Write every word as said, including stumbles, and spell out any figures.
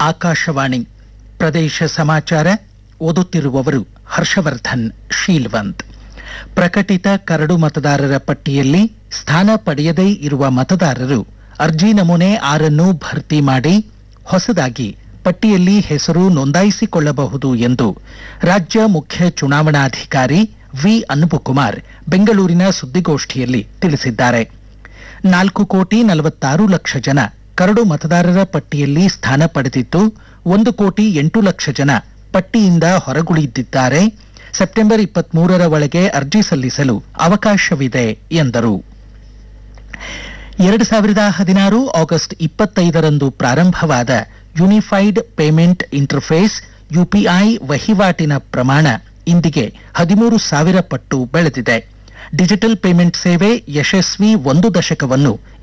ಆಕಾಶವಾಣಿ ಪ್ರದೇಶ ಸಮಾಚಾರ ಓದುತ್ತಿರುವವರು ಹರ್ಷವರ್ಧನ್ ಶೀಲ್ವಂತ್. ಪ್ರಕಟಿತ ಕರಡು ಮತದಾರರ ಪಟ್ಟಿಯಲ್ಲಿ ಸ್ಥಾನ ಪಡೆಯದೇ ಇರುವ ಮತದಾರರು ಅರ್ಜಿ ನಮೂನೆ ಆರನ್ನು ಭರ್ತಿ ಮಾಡಿ ಹೊಸದಾಗಿ ಪಟ್ಟಿಯಲ್ಲಿ ಹೆಸರು ನೋಂದಾಯಿಸಿಕೊಳ್ಳಬಹುದು ಎಂದು ರಾಜ್ಯ ಮುಖ್ಯ ಚುನಾವಣಾಧಿಕಾರಿ ವಿ ಅನ್ಬುಕುಮಾರ್ ಬೆಂಗಳೂರಿನ ಸುದ್ದಿಗೋಷ್ಠಿಯಲ್ಲಿ ತಿಳಿಸಿದ್ದಾರೆ. ನಾಲ್ಕು ಕೋಟಿ ನಲವತ್ತಾರು ಲಕ್ಷ ಜನ ಕರಡು ಮತದಾರರ ಪಟ್ಟಿಯಲ್ಲಿ ಸ್ಥಾನ ಪಡೆದಿದ್ದು ಒಂದು ಕೋಟಿ ಎಂಟು ಲಕ್ಷ ಜನ ಪಟ್ಟಿಯಿಂದ ಹೊರಗುಳಿದಿದ್ದಾರೆ. ಸೆಪ್ಟೆಂಬರ್ ಇಪ್ಪತ್ಮೂರರ ಒಳಗೆ ಅರ್ಜಿ ಸಲ್ಲಿಸಲು ಅವಕಾಶವಿದೆ ಎಂದರು. ಎರಡು ಸಾವಿರದ ಹದಿನಾರು ಆಗಸ್ಟ್ ಇಪ್ಪತ್ತೈದರಂದು ಪ್ರಾರಂಭವಾದ ಯೂನಿಫೈಡ್ ಪೇಮೆಂಟ್ ಇಂಟರ್ಫೇಸ್ ಯುಪಿಐ ವಹಿವಾಟಿನ ಪ್ರಮಾಣ ಇಂದಿಗೆ ಹದಿಮೂರು ಸಾವಿರ ಪಟ್ಟು ಬೆಳೆದಿದೆ. ಡಿಜಿಟಲ್ ಪೇಮೆಂಟ್ ಸೇವೆ ಯಶಸ್ವಿ ಒಂದು ದಶಕವನ್ನು